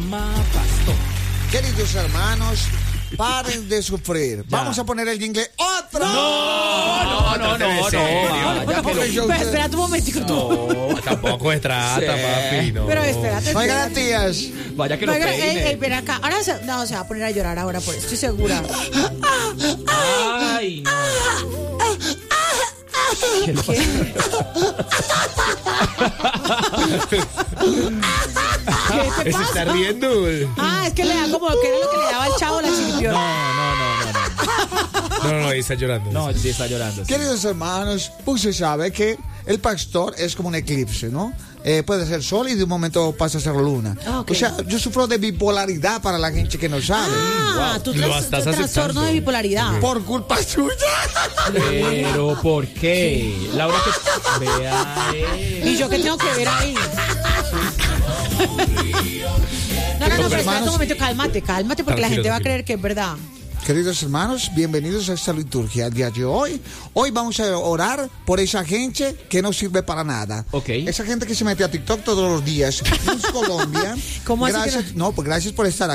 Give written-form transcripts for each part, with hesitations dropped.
llama pastor. Queridos hermanos, paren de sufrir. Vamos a poner el jingle otra. No. Pero espérate un momentico tú. Tampoco se trata, papi, no. Pero espérate. No hay garantías. Vaya que lo peine. Ven acá. Ahora se va a poner a llorar ahora por eso, estoy segura. Ay, no. ¿Qué? ¿Qué te Se pasa? está riendo. Es que le da como que era lo que le daba al chavo la chiripiona. No, ahí está llorando. No, sí está llorando. Sí. Queridos hermanos, pues se sabe que el pastor es como un eclipse, ¿no? Puede ser sol y de un momento pasa a ser luna. Okay. O sea, yo sufro de bipolaridad para la gente que no sabe. Tú Lo estás trastorno aceptando. de bipolaridad. Por culpa suya. Pero, ¿por qué? Laura, que vea. ¿Y yo qué tengo que ver ahí? No, pero espérate un momento, cálmate, porque la gente va a creer que es verdad. Queridos hermanos, bienvenidos a esta liturgia. El día de hoy vamos a orar por esa gente que no sirve para nada. Okay. Esa gente que se mete a TikTok todos los días. Miss Colombia. ¿Cómo así gracias, que no, pues gracias por estar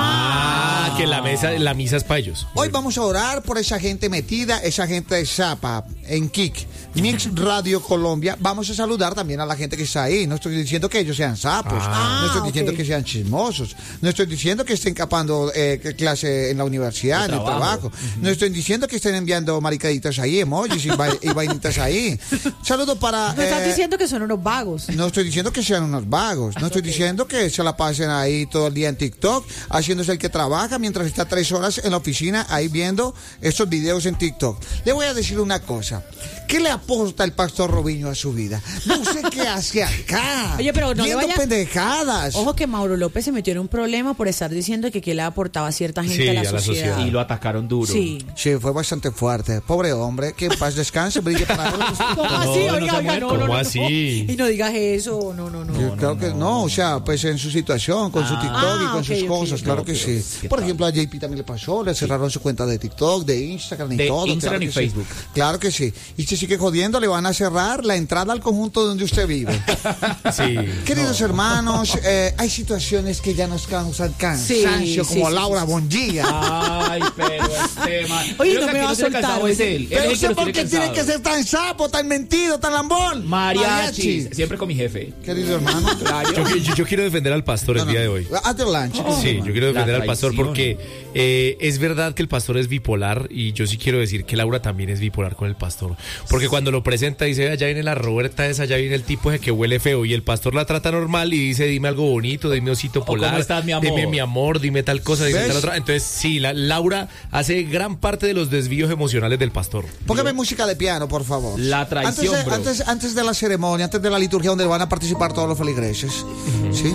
acá. Que la misa es para ellos. Hoy vamos a orar por esa gente metida, esa gente de Zapa, en Kik, Mix Radio Colombia. Vamos a saludar también a la gente que está ahí. No estoy diciendo que ellos sean sapos, no estoy diciendo que sean chismosos, no estoy diciendo que estén capando clase en la universidad, en el trabajo. No estoy diciendo que estén enviando maricaditas ahí, emojis y vainitas ahí. Saludo para... No estás diciendo que son unos vagos. No estoy diciendo que sean unos vagos. No estoy diciendo que se la pasen ahí todo el día en TikTok, haciéndose el que trabaja mientras está 3 horas en la oficina ahí viendo estos videos en TikTok. Le voy a decir una cosa. ¿Qué le aporta el pastor Robinho a su vida? No sé qué hace acá. Oye, pero no le viendo vaya... pendejadas. Ojo que Mauro López se metió en un problema por estar diciendo que le aportaba a cierta gente a la sociedad. Y lo atacaron duro. Sí. Sí, fue bastante fuerte. Pobre hombre, que en paz descanse, brille para él. ¿Cómo así? Oiga, ¿Cómo así? Y no digas eso, no. Yo creo que no, o sea, pues en su situación, con su TikTok y con sus cosas, claro que sí. Por ejemplo, a JP también le pasó, le cerraron su cuenta de TikTok, de Instagram y todo. De Instagram claro y Facebook. Sí. Claro que sí. Y si sigue jodiendo, le van a cerrar la entrada al conjunto donde usted vive. Sí. Queridos hermanos, hay situaciones que ya nos causan cansancio, como Laura Bonilla. Ay, pero este man. Oye, Creo no que me aquí va a tiene soltar. cansado es él. Pero Él es el usted, que ¿por nos qué tiene que ser tan sapo, tan mentido, tan lambón? Mariachi. Siempre con mi jefe. Querido hermano. Yo quiero defender al pastor el día de hoy. Adelante. Sí, yo quiero defender al pastor traición. porque es verdad que el pastor es bipolar y yo sí quiero decir que Laura también es bipolar con el pastor. Porque cuando lo presenta dice, allá viene la Roberta esa, allá viene el tipo ese que huele feo y el pastor la trata normal y dice, dime algo bonito, dime osito polar, ¿cómo estás, mi amor? dime mi amor, dime tal cosa, dime ¿Ves? tal otra. Entonces sí, Laura hace gran parte de los desvíos emocionales del pastor. Póngame música de piano, por favor. La traición, bro. Antes de la ceremonia, antes de la liturgia donde van a participar todos los feligreses. ¿Sí?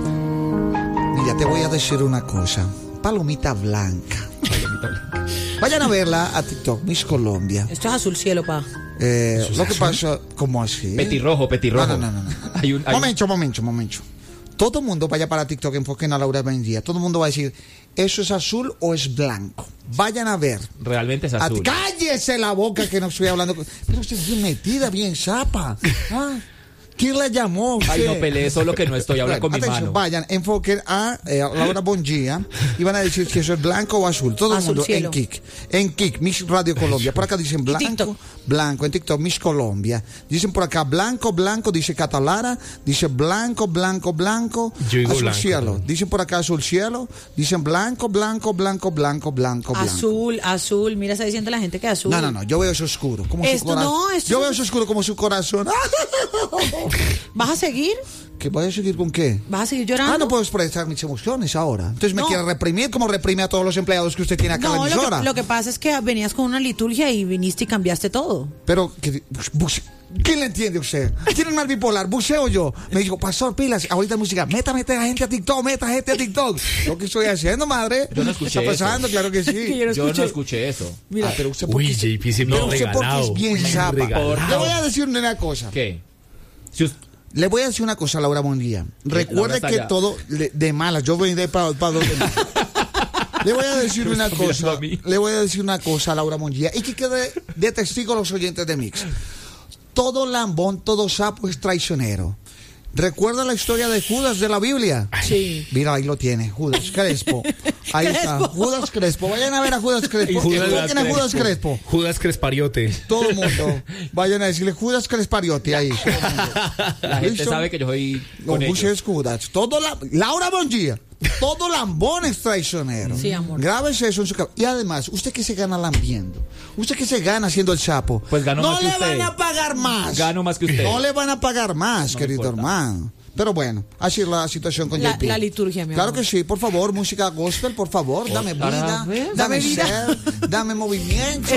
Mira, te voy a decir una cosa. Palomita blanca. Vayan a verla a TikTok, Miss Colombia. Esto es azul cielo, pa. Lo que pasa, ¿cómo así? Petirrojo. No. Momento. Todo el mundo vaya para TikTok, enfoquen a Laura Buendía. Todo el mundo va a decir, ¿eso es azul o es blanco? Vayan a ver. Realmente es azul. Cállese la boca que no estoy hablando. Pero usted es bien metida, bien zapa. ¿Ah? ¿Quién la llamó? Ay, no peleé, solo que no estoy hablando con mi Atención, mano. vayan, enfoquen a Laura Bongia y van a decir si eso es blanco o azul. Todo el Azul mundo cielo. en Kik, Miss Radio Colombia. Por acá dicen blanco, TikTok. blanco. En TikTok, Miss Colombia. Dicen por acá blanco, dice Catalara. Dice blanco. Yo digo azul blanco, cielo. ¿no? Dicen por acá azul cielo. Dicen blanco. Azul. Mira, está diciendo la gente que azul. No. Yo veo eso oscuro. Como su Esto corazón. no, esto Yo es- veo eso oscuro como su corazón. ¿Vas a seguir? ¿Que voy a seguir con qué? ¿Vas a seguir llorando? No puedo expresar mis emociones ahora. Entonces me No. quiere reprimir como reprime a todos los empleados que usted tiene acá en la No, emisora. lo que pasa es que venías con una liturgia y viniste y cambiaste todo. Pero, ¿quién le entiende a usted? ¿Quién es más bipolar? ¿Buceo yo? Me dijo, pastor, pilas, ahorita música, meta a gente a TikTok. Lo que estoy haciendo, madre. Yo no escuché ¿Está pasando? Claro que sí. Yo no escuché eso. Mira, pero usted Uy, porque JP se me pero ha usted porque regalado. es bien zapa. Regalado. Le voy a decir una cosa. ¿Qué? Si us- Le voy a decir una cosa, Laura Mondía. Recuerde está que allá. todo de malas. Yo voy de para donde. Le voy a decir una Está mirando cosa. a mí. Le voy a decir una cosa, Laura Mondía. Y que quede de testigo los oyentes de Mix. Todo lambón, todo sapo es traicionero. ¿Recuerda la historia de Judas de la Biblia? Sí. Mira, ahí lo tiene, Judas Crespo. Ahí está, Judas Crespo. Vayan a ver a Judas Crespo. ¿Quién es Judas Crespo? Judas Crespariote. Todo el mundo. Vayan a decirle Judas Crespariote ahí. La gente ¿Listo? sabe que yo soy No, con ellos. muchas Judas. Laura Bongia. Todo lambón es traicionero. Sí, amor. Grábese eso en su cabeza. Y además, ¿usted qué se gana lambiendo? ¿Usted qué se gana haciendo el sapo? Pues gano no más que le usted. van a pagar más. Gano más que usted. No le van a pagar más, No me querido importa. hermano. Pero bueno, así es la situación con JP. La liturgia, mi Claro amor. que sí, por favor, música gospel, por favor, dame vida, Dame vida. ser, dame movimiento.